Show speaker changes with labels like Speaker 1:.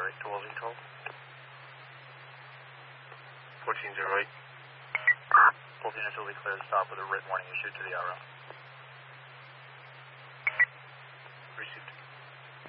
Speaker 1: 1408 to Wellington. 1408. Full units will be clear to stop with a written warning issued to the RO.